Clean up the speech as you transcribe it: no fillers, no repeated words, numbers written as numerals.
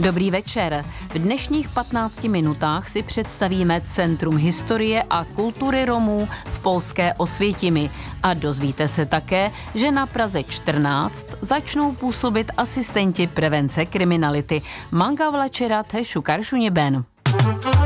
Dobrý večer. V dnešních 15 minutách si představíme Centrum historie a kultury Romů v polské Osvětimi a dozvíte se také, že na Praze 14 začnou působit asistenti prevence kriminality. Manga večera te šukaršuně ben.